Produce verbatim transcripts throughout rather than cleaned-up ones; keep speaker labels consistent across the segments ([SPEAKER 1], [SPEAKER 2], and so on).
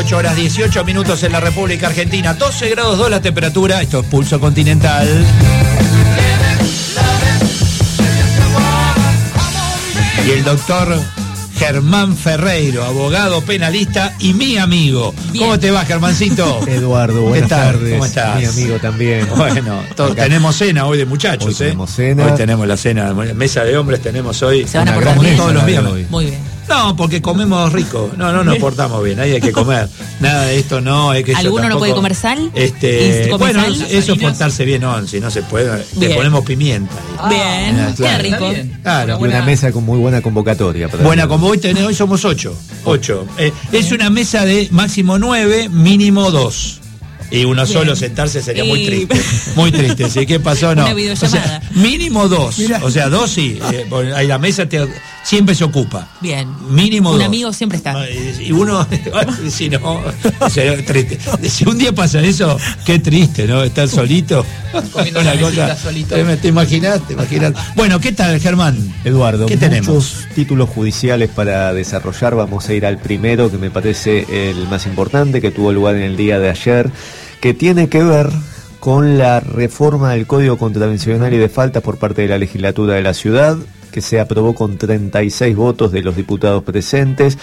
[SPEAKER 1] dieciocho horas, dieciocho minutos en la República Argentina, doce grados dos la temperatura. Esto es Pulso Continental. Y el doctor Germán Ferreiro, abogado penalista y mi amigo. Bien. ¿Cómo te va, Germancito?
[SPEAKER 2] Eduardo, buenas tardes.
[SPEAKER 1] ¿Cómo estás?
[SPEAKER 2] Mi amigo también.
[SPEAKER 1] Bueno, todos tenemos cena hoy de muchachos,
[SPEAKER 2] hoy
[SPEAKER 1] ¿eh?
[SPEAKER 2] Tenemos cena.
[SPEAKER 1] Hoy tenemos la cena, mesa de hombres tenemos hoy.
[SPEAKER 3] Se van a
[SPEAKER 1] una
[SPEAKER 3] portar
[SPEAKER 1] gran
[SPEAKER 3] bien.
[SPEAKER 1] todos los viernes.
[SPEAKER 3] Muy bien.
[SPEAKER 1] No, porque comemos rico. No, no nos portamos bien. Ahí hay que comer. Nada de esto no. Es que
[SPEAKER 3] ¿Alguno
[SPEAKER 1] tampoco,
[SPEAKER 3] no puede comer sal?
[SPEAKER 1] Este,
[SPEAKER 3] ¿Come
[SPEAKER 1] bueno,
[SPEAKER 3] sal?
[SPEAKER 1] eso es portarse bien. No, si no se puede,
[SPEAKER 3] bien.
[SPEAKER 1] le ponemos pimienta.
[SPEAKER 3] Ah, bien,
[SPEAKER 1] ah, claro.
[SPEAKER 3] qué rico.
[SPEAKER 1] Claro.
[SPEAKER 2] Y una mesa con muy buena convocatoria. Para
[SPEAKER 1] Buena, como hoy tenemos, hoy somos ocho. Ocho. Eh, es una mesa de máximo nueve, mínimo dos. Y uno bien. Solo sentarse sería y... muy triste. Muy triste. ¿Sí? ¿Qué pasó? No.
[SPEAKER 3] Una videollamada.
[SPEAKER 1] O sea, mínimo dos. Mirá. O sea, dos sí. Eh, ahí la mesa te, siempre se ocupa.
[SPEAKER 3] Bien.
[SPEAKER 1] Mínimo
[SPEAKER 3] un
[SPEAKER 1] dos.
[SPEAKER 3] Un amigo siempre está.
[SPEAKER 1] Y uno, si no, sería triste. Si un día pasa eso, qué triste, ¿no? Estar solito.
[SPEAKER 4] Comiendo
[SPEAKER 1] una
[SPEAKER 4] una
[SPEAKER 1] cosa.
[SPEAKER 4] Solito.
[SPEAKER 1] Te imaginas, te imaginas. Bueno, ¿qué tal, Germán?
[SPEAKER 2] Eduardo,
[SPEAKER 1] ¿qué
[SPEAKER 2] muchos
[SPEAKER 1] tenemos?
[SPEAKER 2] títulos judiciales para desarrollar. Vamos a ir al primero, que me parece el más importante, que tuvo lugar en el día de ayer, que tiene que ver con la reforma del Código Contravencional y de Faltas por parte de la legislatura de la ciudad, que se aprobó con treinta y seis votos de los diputados presentes,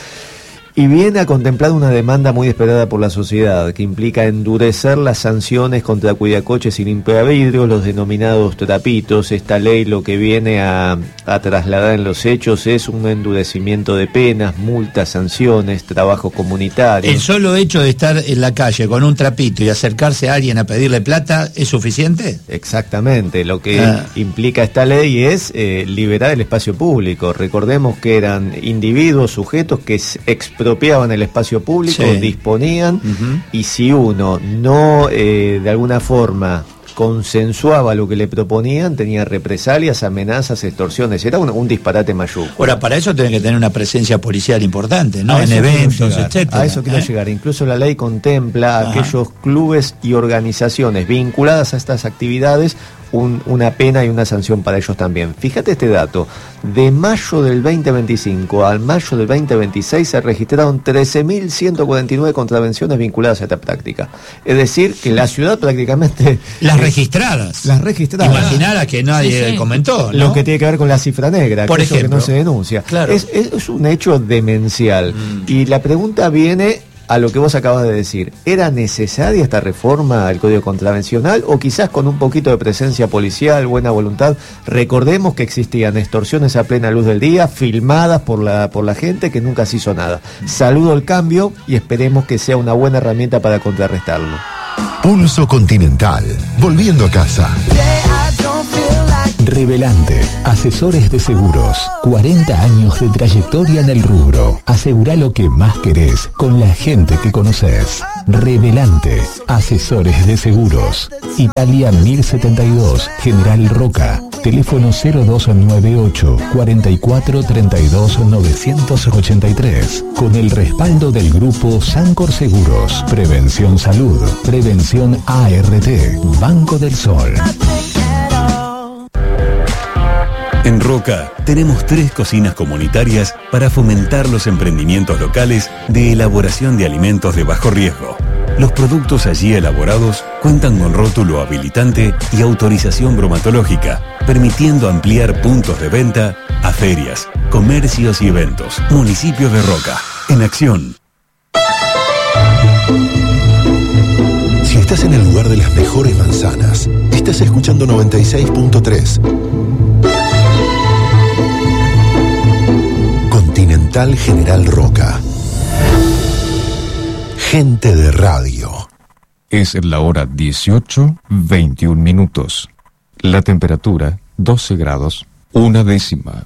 [SPEAKER 2] y viene a contemplar una demanda muy esperada por la sociedad, que implica endurecer las sanciones contra cuidacoches y limpiavidrios, los denominados trapitos. Esta ley lo que viene a, a trasladar en los hechos es un endurecimiento de penas, multas, sanciones, trabajo comunitario.
[SPEAKER 1] ¿El solo hecho de estar en la calle con un trapito y acercarse a alguien a pedirle plata es suficiente?
[SPEAKER 2] Exactamente, lo que
[SPEAKER 1] ah.
[SPEAKER 2] implica esta ley es eh, liberar el espacio público. Recordemos que eran individuos, sujetos que expropiaban el espacio público, sí. disponían, uh-huh. y si uno no eh, de alguna forma consensuaba lo que le proponían, tenía represalias, amenazas, extorsiones. Era un, un disparate mayúsculo.
[SPEAKER 1] Ahora, para eso tiene que tener una presencia policial importante, ¿no?
[SPEAKER 2] A
[SPEAKER 1] en eventos, etcétera.
[SPEAKER 2] A eso quiero
[SPEAKER 1] ¿eh?
[SPEAKER 2] llegar. Incluso la ley contempla
[SPEAKER 1] Ajá.
[SPEAKER 2] aquellos clubes y organizaciones vinculadas a estas actividades, un, una pena y una sanción para ellos también. Fíjate este dato. De mayo del veinte veinticinco al mayo del veinte veintiséis se registraron trece mil ciento cuarenta y nueve contravenciones vinculadas a esta práctica. Es decir, que la ciudad prácticamente...
[SPEAKER 1] Las registradas.
[SPEAKER 2] Las registradas.
[SPEAKER 1] Imaginara que nadie sí, sí. comentó, ¿no?
[SPEAKER 2] Lo que tiene que ver con la cifra negra,
[SPEAKER 1] por
[SPEAKER 2] que
[SPEAKER 1] ejemplo,
[SPEAKER 2] eso que no se denuncia.
[SPEAKER 1] Claro.
[SPEAKER 2] Es, es, es un hecho demencial. Mm. Y la pregunta viene a lo que vos acabas de decir. ¿Era necesaria esta reforma al Código Contravencional o quizás con un poquito de presencia policial, buena voluntad? Recordemos que existían extorsiones a plena luz del día, filmadas por la, por la gente, que nunca se hizo nada. Saludo el cambio y esperemos que sea una buena herramienta para contrarrestarlo.
[SPEAKER 5] Pulso Continental, volviendo a casa.
[SPEAKER 6] Revelante, asesores de seguros, cuarenta años de trayectoria en el rubro. Asegura lo que más querés con la gente que conoces. Revelante, asesores de seguros. Italia mil setenta y dos, General Roca. Teléfono cero dos nueve ocho, cuarenta y cuatro, treinta y dos, novecientos ochenta y tres. Con el respaldo del grupo Sancor Seguros. Prevención Salud. Prevención A R T. Banco del Sol.
[SPEAKER 7] En Roca tenemos tres cocinas comunitarias para fomentar los emprendimientos locales de elaboración de alimentos de bajo riesgo. Los productos allí elaborados cuentan con rótulo habilitante y autorización bromatológica, permitiendo ampliar puntos de venta a ferias, comercios y eventos. Municipio de Roca, en acción.
[SPEAKER 5] Si estás en el lugar de las mejores manzanas, estás escuchando noventa y seis punto tres. Continental General Roca. Gente de radio.
[SPEAKER 8] Es la hora dieciocho, veintiún minutos. La temperatura, doce grados, una décima.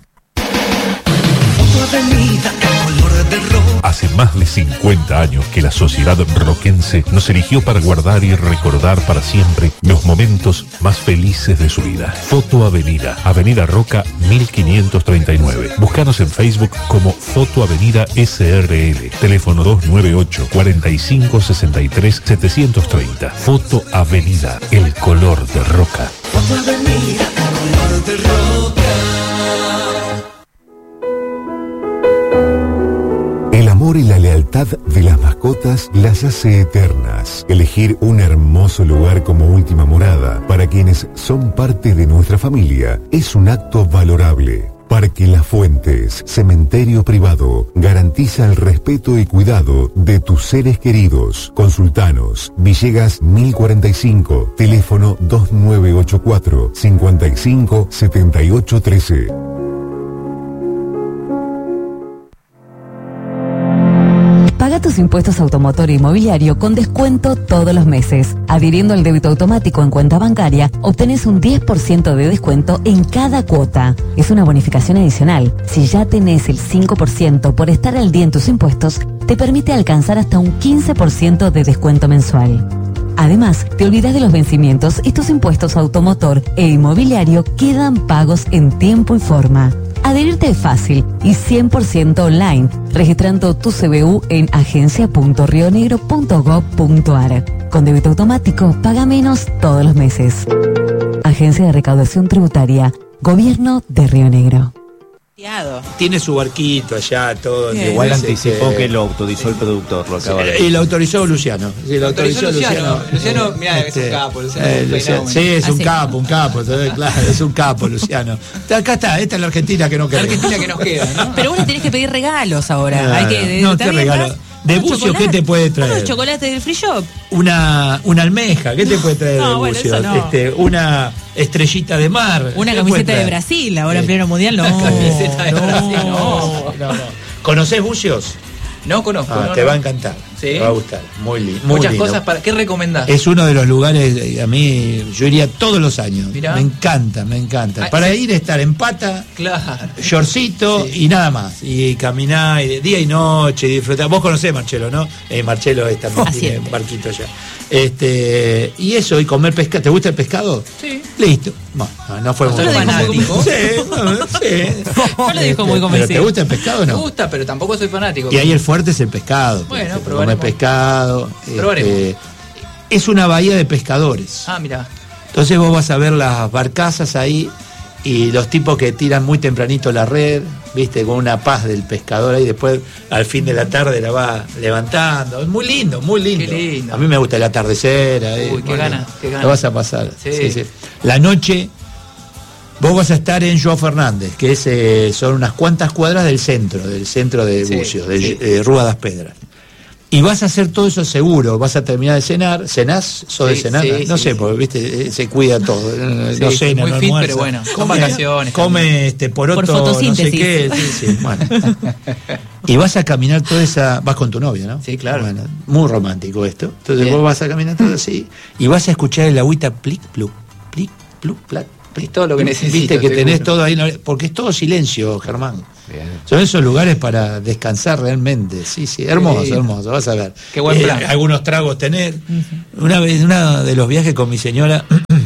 [SPEAKER 9] Hace más de cincuenta años que la sociedad roquense nos eligió para guardar y recordar para siempre los momentos más felices de su vida. Foto Avenida, Avenida Roca mil quinientos treinta y nueve. Búscanos en Facebook como Foto Avenida S R L. Teléfono dos nueve ocho, cuarenta y cinco, sesenta y tres, setecientos treinta. Foto Avenida, el color de Roca.
[SPEAKER 10] Foto Avenida, el color de Roca.
[SPEAKER 5] El amor y la lealtad de las mascotas las hace eternas. Elegir un hermoso lugar como última morada para quienes son parte de nuestra familia es un acto valorable. Parque Las Fuentes, cementerio privado, garantiza el respeto y cuidado de tus seres queridos. Consultanos, Villegas mil cuarenta y cinco, teléfono dos nueve ocho cuatro, cinco cinco, siete ocho uno tres.
[SPEAKER 4] Paga tus impuestos automotor e inmobiliario con descuento todos los meses. Adhiriendo al débito automático en cuenta bancaria, obtenés un diez por ciento de descuento en cada cuota. Es una bonificación adicional. Si ya tenés el cinco por ciento por estar al día en tus impuestos, te permite alcanzar hasta un quince por ciento de descuento mensual. Además, te olvidas de los vencimientos y tus impuestos automotor e inmobiliario quedan pagos en tiempo y forma. Adherirte es fácil y cien por ciento online, registrando tu C B U en agencia punto rionegro punto gob punto ar. Con débito automático, paga menos todos los meses. Agencia de Recaudación Tributaria, Gobierno de Río Negro.
[SPEAKER 1] Tiene su barquito allá, todo.
[SPEAKER 2] Bien. Igual anticipó que lo autorizó el productor, lo acaba de decir.
[SPEAKER 1] Y lo autorizó Luciano. Sí, lo autorizó Luciano.
[SPEAKER 11] Luciano, mirá, es un capo, Luciano.
[SPEAKER 1] Eh, Luciano sí, es un capo, un capo, claro, es un capo, Luciano. Acá está, esta es la Argentina que no queda.
[SPEAKER 11] La Argentina que nos queda, ¿no?
[SPEAKER 3] Pero vos le tenés que pedir regalos ahora.
[SPEAKER 1] Claro.
[SPEAKER 3] Hay que,
[SPEAKER 1] no, te regalo. De Bucio, ¿qué te puede traer?
[SPEAKER 3] Unos chocolates del free shop.
[SPEAKER 1] Una, una almeja, ¿qué te puede traer
[SPEAKER 3] no,
[SPEAKER 1] de
[SPEAKER 3] bueno,
[SPEAKER 1] Bucio?
[SPEAKER 3] no.
[SPEAKER 1] Este, una estrellita de mar.
[SPEAKER 3] Una camiseta de Brasil, ahora en pleno mundial, no.
[SPEAKER 11] Una camiseta de
[SPEAKER 3] no.
[SPEAKER 11] Brasil,
[SPEAKER 1] no, no, no. ¿Conocés Bucios?
[SPEAKER 11] No conozco.
[SPEAKER 1] Ah,
[SPEAKER 11] no,
[SPEAKER 1] te
[SPEAKER 11] no.
[SPEAKER 1] va a encantar.
[SPEAKER 11] ¿Sí?
[SPEAKER 1] Te va a gustar. Muy lindo.
[SPEAKER 11] Muchas
[SPEAKER 1] lindo.
[SPEAKER 11] cosas para. ¿Qué recomendás?
[SPEAKER 1] Es uno de los lugares, a mí, yo iría todos los años.
[SPEAKER 11] Mirá.
[SPEAKER 1] Me encanta, me encanta.
[SPEAKER 11] Ah,
[SPEAKER 1] para
[SPEAKER 11] sí.
[SPEAKER 1] ir, estar en pata,
[SPEAKER 11] Claro.
[SPEAKER 1] shortcito
[SPEAKER 11] Sí.
[SPEAKER 1] y nada más. Y caminar y día y noche, y disfrutar. Vos conocés Marcelo, ¿no? Eh, Marcelo es también
[SPEAKER 3] Así
[SPEAKER 1] tiene
[SPEAKER 3] es.
[SPEAKER 1] un barquito allá. Este, y eso, y comer pescado. ¿Te gusta el pescado?
[SPEAKER 11] Sí.
[SPEAKER 1] Listo. No, no, no fue
[SPEAKER 11] ¿No
[SPEAKER 1] muy
[SPEAKER 11] sos fanático?
[SPEAKER 1] Sí, no, sí.
[SPEAKER 3] No lo dijo muy
[SPEAKER 1] ¿Pero
[SPEAKER 3] convencido.
[SPEAKER 1] te gusta el pescado o
[SPEAKER 11] Me
[SPEAKER 1] no?
[SPEAKER 11] gusta, pero tampoco soy fanático.
[SPEAKER 1] Y ahí el fuerte es el pescado.
[SPEAKER 11] Bueno,
[SPEAKER 1] Comer
[SPEAKER 11] probaremos.
[SPEAKER 1] pescado.
[SPEAKER 11] Probaremos.
[SPEAKER 1] este, es una bahía de pescadores.
[SPEAKER 11] Ah, mira.
[SPEAKER 1] Entonces vos vas a ver las barcazas ahí y los tipos que tiran muy tempranito la red, viste, con una paz del pescador ahí, después al fin de la tarde la va levantando. Es muy lindo, muy lindo.
[SPEAKER 11] Qué lindo.
[SPEAKER 1] A mí me gusta el atardecer. Ahí,
[SPEAKER 11] Uy, qué
[SPEAKER 1] muy
[SPEAKER 11] gana,
[SPEAKER 1] lindo.
[SPEAKER 11] qué gana.
[SPEAKER 1] Lo vas a pasar.
[SPEAKER 11] Sí.
[SPEAKER 1] Sí, sí. La noche vos vas a estar en Joao Fernández, que es, eh, son unas cuantas cuadras del centro, del centro de
[SPEAKER 11] Sí,
[SPEAKER 1] Bucios, de
[SPEAKER 11] sí.
[SPEAKER 1] eh, Rúa das Pedras. Y vas a hacer todo eso seguro, vas a terminar de cenar. ¿Cenás? ¿Sos de
[SPEAKER 11] Sí,
[SPEAKER 1] cenar?
[SPEAKER 11] sí,
[SPEAKER 1] no
[SPEAKER 11] sí,
[SPEAKER 1] sé,
[SPEAKER 11] sí.
[SPEAKER 1] porque viste, eh, se cuida todo. eh,
[SPEAKER 11] Sí,
[SPEAKER 1] no
[SPEAKER 11] sí,
[SPEAKER 1] cena,
[SPEAKER 11] muy
[SPEAKER 1] no
[SPEAKER 11] fit,
[SPEAKER 1] almuerza.
[SPEAKER 11] pero bueno, son
[SPEAKER 1] Come-
[SPEAKER 11] vacaciones
[SPEAKER 1] Come
[SPEAKER 11] también.
[SPEAKER 1] este poroto,
[SPEAKER 3] Por
[SPEAKER 1] no sé
[SPEAKER 3] fotosíntesis.
[SPEAKER 1] qué. Sí, sí, bueno. Y vas a caminar toda esa. Vas con tu novia, ¿no?
[SPEAKER 11] Sí, claro.
[SPEAKER 1] Bueno, muy romántico esto. Entonces
[SPEAKER 11] Bien.
[SPEAKER 1] vos vas a caminar todo así y vas a escuchar el agüita plic, pluc, plic, pluc, plac.
[SPEAKER 11] Es todo lo que necesito.
[SPEAKER 1] Viste que tenés
[SPEAKER 11] seguro.
[SPEAKER 1] todo ahí, no- porque es todo silencio, Germán.
[SPEAKER 2] Bien.
[SPEAKER 1] Son esos lugares para descansar realmente. Sí, sí, hermoso,
[SPEAKER 11] Sí.
[SPEAKER 1] hermoso, vas a ver.
[SPEAKER 11] Qué buen plan.
[SPEAKER 1] Algunos tragos tener. Una vez, uno de los viajes con mi señora,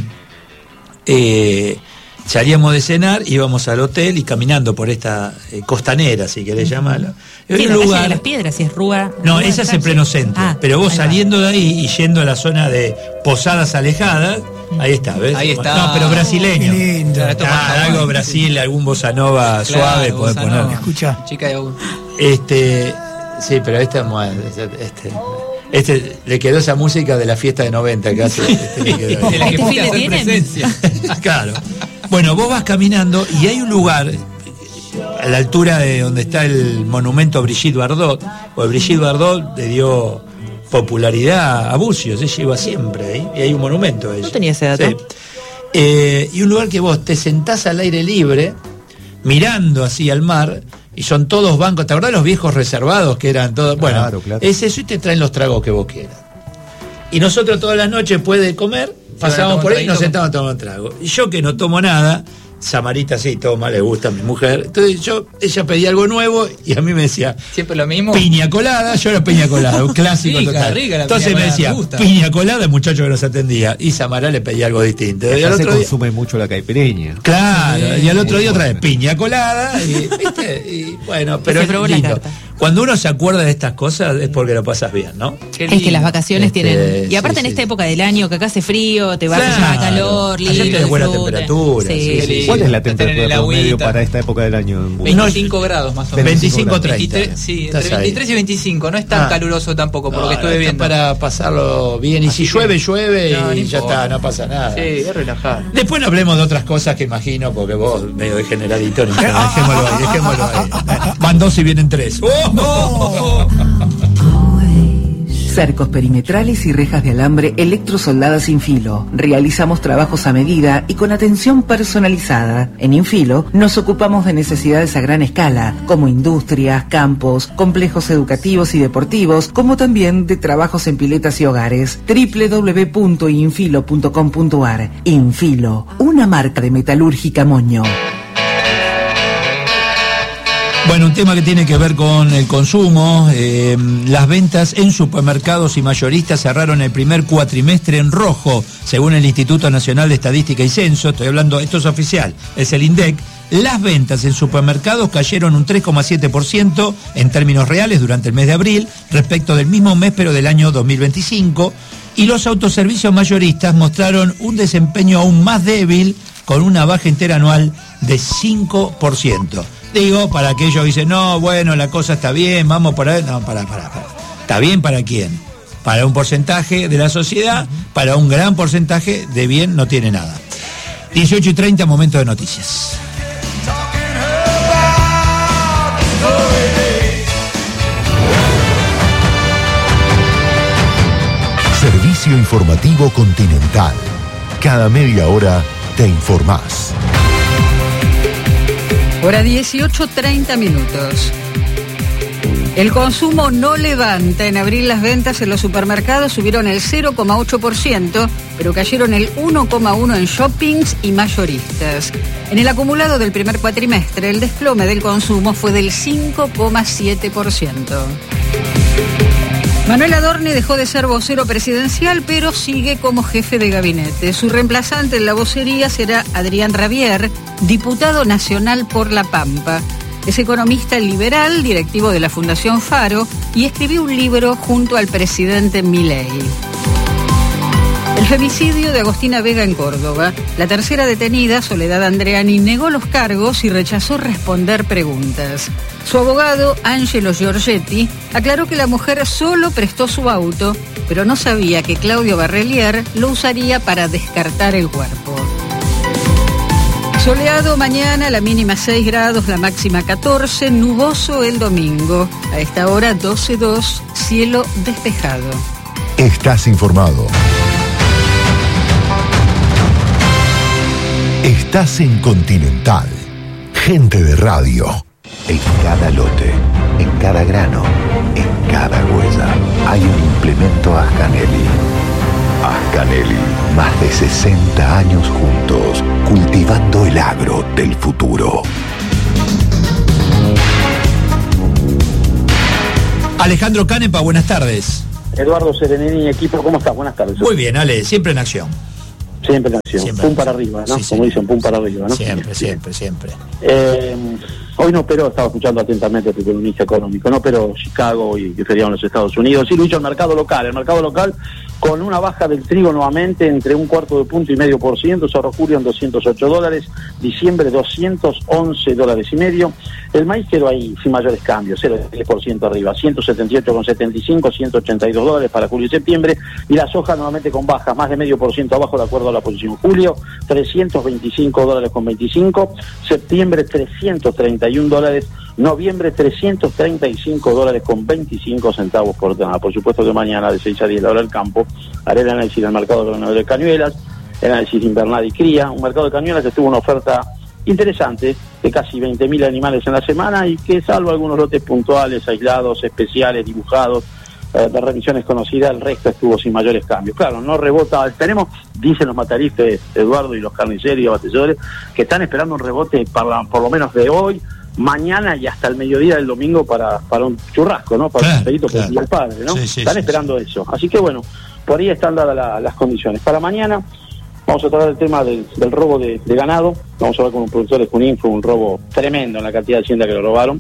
[SPEAKER 1] eh, salíamos de cenar, íbamos al hotel y caminando por esta eh, costanera, si querés llamarla.
[SPEAKER 3] Sí,
[SPEAKER 1] Hay
[SPEAKER 3] la
[SPEAKER 1] un
[SPEAKER 3] calle
[SPEAKER 1] lugar.
[SPEAKER 3] de las Piedras, si es Rúa.
[SPEAKER 1] No,
[SPEAKER 3] Rúa
[SPEAKER 1] esa es
[SPEAKER 3] calle.
[SPEAKER 1] en pleno centro.
[SPEAKER 3] Ah,
[SPEAKER 1] pero vos
[SPEAKER 3] ahí va.
[SPEAKER 1] saliendo de ahí y yendo a la zona de Posadas Alejadas, ahí está, ¿ves?
[SPEAKER 11] Ahí está.
[SPEAKER 1] No, pero brasileño.
[SPEAKER 11] Claro, esto
[SPEAKER 1] Ah,
[SPEAKER 11] más
[SPEAKER 1] algo
[SPEAKER 11] jamón.
[SPEAKER 1] Brasil, algún bossa nova
[SPEAKER 11] Claro,
[SPEAKER 1] suave podés
[SPEAKER 11] bossa
[SPEAKER 1] poner.
[SPEAKER 11] nova.
[SPEAKER 1] Escucha.
[SPEAKER 11] Chica de agua.
[SPEAKER 1] Este, sí, pero este es más- este, este le quedó esa música de la fiesta de noventa que hace. Este, le quedó ahí.
[SPEAKER 11] De la que
[SPEAKER 3] ¿Este
[SPEAKER 11] fuiste
[SPEAKER 3] fin
[SPEAKER 11] a
[SPEAKER 3] de
[SPEAKER 11] hacer
[SPEAKER 3] tienen?
[SPEAKER 11] presencia.
[SPEAKER 1] Claro. Bueno, vos vas caminando y hay un lugar a la altura de donde está el monumento a Brigitte Bardot, porque Brigitte Bardot le dio popularidad a Bucios, ella iba siempre ahí, y hay un monumento a ella.
[SPEAKER 3] No tenía ese dato.
[SPEAKER 1] Sí. Eh, y un lugar que vos te sentás al aire libre, mirando así al mar, y son todos bancos, ¿te acordás los viejos reservados que eran todos? Bueno,
[SPEAKER 2] Claro, claro.
[SPEAKER 1] es eso y te traen los tragos que vos quieras. Y nosotros todas las noches, después de comer, pasábamos
[SPEAKER 11] tomar
[SPEAKER 1] por
[SPEAKER 11] un
[SPEAKER 1] ahí y nos
[SPEAKER 11] traguito.
[SPEAKER 1] sentábamos a tomar un trago. Y yo que no tomo nada, Samarita sí toma, le gusta a mi mujer. Entonces yo, ella pedía algo nuevo y a mí me decía,
[SPEAKER 11] Siempre lo mismo.
[SPEAKER 1] piña colada, yo era piña colada, un clásico
[SPEAKER 11] Rica,
[SPEAKER 1] total.
[SPEAKER 11] rica la
[SPEAKER 1] Entonces
[SPEAKER 11] piña
[SPEAKER 1] me
[SPEAKER 11] colada,
[SPEAKER 1] decía,
[SPEAKER 11] me gusta.
[SPEAKER 1] piña colada, el muchacho que nos atendía. Y Samara le pedía algo distinto. Y
[SPEAKER 2] Acá
[SPEAKER 1] al
[SPEAKER 2] se
[SPEAKER 1] otro día,
[SPEAKER 2] consume mucho la caipireña.
[SPEAKER 1] claro,
[SPEAKER 11] Sí,
[SPEAKER 1] y al otro
[SPEAKER 2] muy
[SPEAKER 1] día otra vez
[SPEAKER 2] bueno.
[SPEAKER 1] piña colada, y, ¿viste? Y bueno, pero
[SPEAKER 3] se
[SPEAKER 1] es
[SPEAKER 3] probó la
[SPEAKER 1] lindo.
[SPEAKER 3] carta.
[SPEAKER 1] Cuando uno se acuerda de estas cosas es porque lo pasas bien, ¿no?
[SPEAKER 3] Es que las vacaciones
[SPEAKER 1] Este,
[SPEAKER 3] tienen... Y aparte
[SPEAKER 1] sí,
[SPEAKER 3] en
[SPEAKER 1] sí.
[SPEAKER 3] esta época del año, que acá hace frío, te vas
[SPEAKER 1] Claro.
[SPEAKER 3] a calor,
[SPEAKER 1] Allá
[SPEAKER 3] lindo,
[SPEAKER 1] tenés buena
[SPEAKER 3] disfrute.
[SPEAKER 1] temperatura,
[SPEAKER 3] Sí.
[SPEAKER 1] sí, sí.
[SPEAKER 2] ¿Cuál es la
[SPEAKER 11] Tener
[SPEAKER 2] temperatura
[SPEAKER 11] el
[SPEAKER 2] promedio
[SPEAKER 11] agüita.
[SPEAKER 2] para esta época del año? en Buenos
[SPEAKER 11] veinticinco grados más o menos.
[SPEAKER 1] veinticinco a treinta.
[SPEAKER 11] veintitrés, sí,
[SPEAKER 1] Estás
[SPEAKER 11] entre
[SPEAKER 1] ahí.
[SPEAKER 11] veintitrés y veinticinco. No es tan
[SPEAKER 1] Ah.
[SPEAKER 11] caluroso tampoco, por lo que
[SPEAKER 1] No,
[SPEAKER 11] estuve
[SPEAKER 1] está
[SPEAKER 11] viendo.
[SPEAKER 1] para pasarlo bien. Y
[SPEAKER 11] Así
[SPEAKER 1] si
[SPEAKER 11] que-
[SPEAKER 1] llueve, llueve
[SPEAKER 11] No, no
[SPEAKER 1] y ya
[SPEAKER 11] importa.
[SPEAKER 1] está, no pasa nada.
[SPEAKER 11] Sí, es relajado.
[SPEAKER 1] Después no hablemos de otras cosas que imagino, porque vos medio degeneradito. ni nada. Dejémoslo ahí, dejémoslo ahí. Van dos y vienen tres. ¡Oh!
[SPEAKER 12] Cercos perimetrales y rejas de alambre electrosoldadas Infilo. Realizamos trabajos a medida y con atención personalizada. En Infilo nos ocupamos de necesidades a gran escala, como industrias, campos, complejos educativos y deportivos, como también de trabajos en piletas y hogares. doble u doble u doble u punto infilo punto com punto a r. Infilo, una marca de metalúrgica Moño.
[SPEAKER 1] Bueno, un tema que tiene que ver con el consumo. Eh, las ventas en supermercados y mayoristas cerraron el primer cuatrimestre en rojo, según el Instituto Nacional de Estadística y Censo. Estoy hablando, esto es oficial, es el INDEC. Las ventas en supermercados cayeron un tres coma siete por ciento en términos reales durante el mes de abril, respecto del mismo mes pero del año dos mil veinticinco. Y los autoservicios mayoristas mostraron un desempeño aún más débil, con una baja interanual de cinco por ciento. Digo, para aquellos que dicen, no, bueno, la cosa está bien, vamos por ahí. No, para, para, para. ¿Está bien para quién? Para un porcentaje de la sociedad, para un gran porcentaje de bien no tiene nada. dieciocho y treinta, momento de noticias.
[SPEAKER 5] Servicio informativo Continental. Cada media hora te informás.
[SPEAKER 13] Hora dieciocho, treinta minutos. El consumo no levanta. En abril las ventas en los supermercados subieron el cero coma ocho por ciento, pero cayeron el uno coma uno por ciento en shoppings y mayoristas. En el acumulado del primer cuatrimestre, el desplome del consumo fue del cinco coma siete por ciento. Manuel Adorni dejó de ser vocero presidencial, pero sigue como jefe de gabinete. Su reemplazante en la vocería será Adrián Rabier, diputado nacional por La Pampa. Es economista liberal, directivo de la Fundación Faro, y escribió un libro junto al presidente Milei. El femicidio de Agostina Vega en Córdoba. La tercera detenida, Soledad Andreani, negó los cargos y rechazó responder preguntas. Su abogado, Angelo Giorgetti, aclaró que la mujer solo prestó su auto, pero no sabía que Claudio Barrelier lo usaría para descartar el cuerpo. Soleado mañana, la mínima seis grados, la máxima catorce, nuboso el domingo. A esta hora doce coma dos, cielo despejado.
[SPEAKER 5] Estás informado. Estás en Continental. Gente de radio.
[SPEAKER 14] En cada lote, en cada grano, en cada huella, hay un implemento Ascanelli. Ascanelli, más de sesenta años juntos, cultivando el agro del futuro.
[SPEAKER 1] Alejandro Canepa, buenas tardes.
[SPEAKER 15] Eduardo Serenini, equipo, ¿cómo estás? Buenas tardes.
[SPEAKER 1] Muy bien, Ale, siempre en acción.
[SPEAKER 15] Siempre en acción,
[SPEAKER 1] Siempre
[SPEAKER 15] pum para arriba, ¿no?
[SPEAKER 1] Sí,
[SPEAKER 15] Como
[SPEAKER 1] sí.
[SPEAKER 15] dicen, pum para arriba, ¿no?
[SPEAKER 1] Siempre, siempre, siempre.
[SPEAKER 15] Eh, hoy no, pero estaba escuchando atentamente a tu columnista económico, no, pero Chicago y que feriado en los Estados Unidos. Sí, Lucho, el mercado local, el mercado local con una baja del trigo nuevamente entre un cuarto de punto y medio por ciento, cerró julio en doscientos ocho dólares, diciembre doscientos once dólares y medio. El maíz quedó ahí sin mayores cambios, cero coma diez por ciento arriba, ciento setenta y ocho coma setenta y cinco, ciento ochenta y dos dólares para julio y septiembre, y la soja nuevamente con baja, más de medio por ciento abajo de acuerdo a la posición. Julio, trescientos veinticinco dólares con veinticinco, septiembre trescientos treinta y un dólares, noviembre trescientos treinta y cinco dólares con veinticinco centavos por tonelada. Por supuesto que mañana de seis a diez la hora del campo haré el análisis del mercado de cañuelas, el análisis invernal y cría, un mercado de cañuelas que tuvo una oferta interesante de casi veinte mil animales en la semana y que, salvo algunos lotes puntuales, aislados, especiales, dibujados, eh, de revisiones conocidas, el resto estuvo sin mayores cambios. Claro, no rebota, tenemos, dicen los mataristas Eduardo y los carniceros y abastecedores, que están esperando un rebote para, por lo menos de hoy, mañana y hasta el mediodía del domingo para, para un churrasco, ¿no? Para
[SPEAKER 1] Claro,
[SPEAKER 15] un pedito
[SPEAKER 1] claro.
[SPEAKER 15] por el Día del Padre, ¿no?
[SPEAKER 1] Sí, sí,
[SPEAKER 15] están
[SPEAKER 1] sí,
[SPEAKER 15] esperando eso. Así que bueno, por ahí están dadas la- las condiciones. Para mañana vamos a tratar el tema del, del robo de, de ganado. Vamos a hablar con un productor de Junín, fue un robo tremendo en la cantidad de hacienda que lo robaron.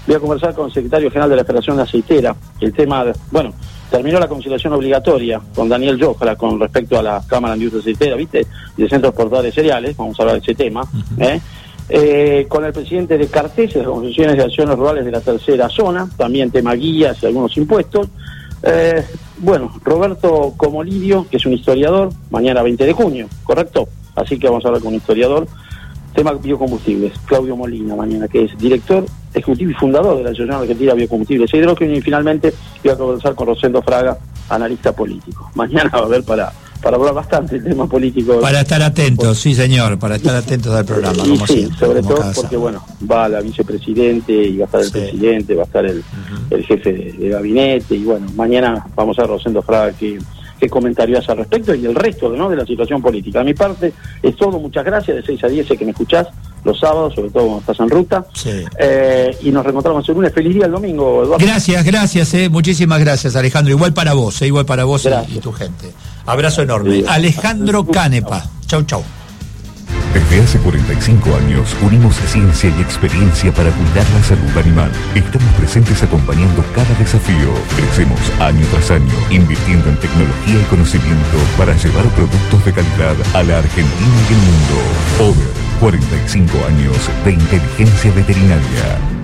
[SPEAKER 15] voy a conversar con el secretario general de la Federación de Aceitera, el tema, de, bueno, terminó la conciliación obligatoria con Daniel Jofra con respecto a la Cámara de Industria Aceitera, ¿viste? Y de centros portadores de cereales, vamos a hablar de ese tema, uh-huh. ¿eh? Eh, con el presidente de Cartes, de las Concesiones de Acciones Rurales de la Tercera Zona, también tema guías y algunos impuestos. Eh, bueno, Roberto Comolidio, que es un historiador, mañana veinte de junio, ¿correcto? Así que vamos a hablar con un historiador. Tema biocombustibles, Claudio Molina, mañana, que es director ejecutivo y fundador de la Asociación Argentina de Biocombustibles e Hidrógeno. Y finalmente voy a conversar con Rosendo Fraga, analista político. Mañana va a haber para, para hablar bastante el tema político.
[SPEAKER 1] Para estar atentos, sí señor, para estar atentos al programa,
[SPEAKER 15] y,
[SPEAKER 1] como
[SPEAKER 15] sí,
[SPEAKER 1] siempre.
[SPEAKER 15] sobre
[SPEAKER 1] como
[SPEAKER 15] todo porque, bueno, va la vicepresidente y va a estar el sí. presidente, va a estar el, uh-huh. el jefe de, de gabinete, y bueno, mañana vamos a ver Rosendo Fraga que... qué comentario hace al respecto y el resto, ¿no?, de la situación política. A mi parte es todo, muchas gracias, de seis a diez sé que me escuchás los sábados, sobre todo cuando estás en ruta,
[SPEAKER 1] sí.
[SPEAKER 15] eh, y nos reencontramos el lunes. Feliz día el domingo, Eduardo.
[SPEAKER 1] Gracias, gracias, eh. muchísimas gracias, Alejandro, igual para vos, eh. igual para vos y, y tu gente. Abrazo enorme. Sí. Alejandro Canepa, chau chau.
[SPEAKER 5] Desde hace cuarenta y cinco años unimos ciencia y experiencia para cuidar la salud animal. Estamos presentes acompañando cada desafío. Crecemos año tras año, invirtiendo en tecnología y conocimiento para llevar productos de calidad a la Argentina y el mundo. Over, cuarenta y cinco años de inteligencia veterinaria.